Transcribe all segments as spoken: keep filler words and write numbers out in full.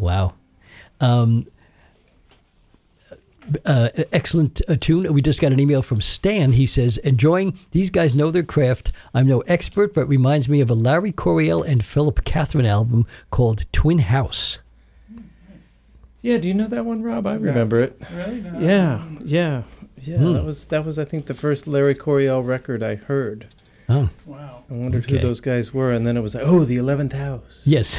Wow. Um, uh, excellent uh, tune. We just got an email from Stan. He says, enjoying, these guys know their craft. I'm no expert, but reminds me of a Larry Coryell and Philip Catherine album called Twin House. Yeah, do you know that one, Rob? I remember it. Really? No, Yeah, yeah, yeah. Hmm. That was that was I think the first Larry Coryell record I heard. Oh, Wow. I wondered Okay. who those guys were, and then it was like, oh, the eleventh House. yes.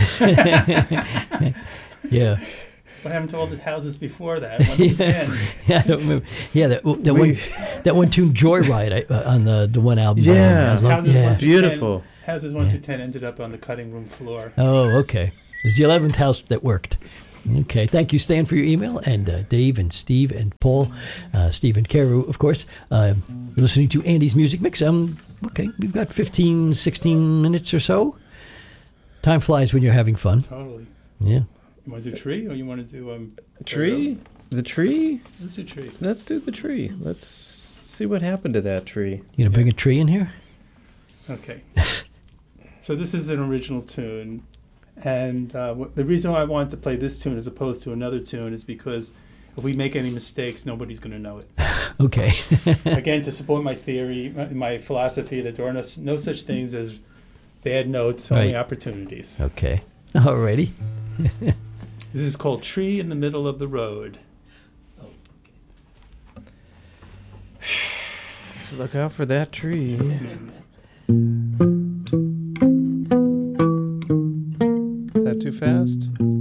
Yeah. What happened to all the houses before that? One to ten. Yeah, I don't remember. Yeah, that, that We- one, that one tune, Joyride, I, uh, on the the one album. Yeah. I love- Houses yeah. one to Beautiful. ten, houses one Yeah. to ten ended up on the cutting room floor. Oh, okay. It's the eleventh house that worked. Okay. Thank you, Stan, for your email. And uh, Dave and Steve and Paul, uh, Steve and Carew, of course. Uh, you're listening to Andy's Music Mix. Um, okay. We've got fifteen, sixteen minutes or so. Time flies when you're having fun. Totally. Yeah. You want to do tree or you want to do um Tree? The tree? Let's do tree. Let's do the tree. Let's see what happened to that tree. You gonna bring a tree in here? Okay. So this is an original tune, and uh, wh- the reason why I wanted to play this tune as opposed to another tune is because if we make any mistakes, nobody's going to know it. Okay. Again, to support my theory, my, my philosophy that there are no, s- no such things as bad notes, only Right. opportunities. Okay. Alrighty. This is called Tree in the Middle of the Road. Look out for that tree. Is that too fast?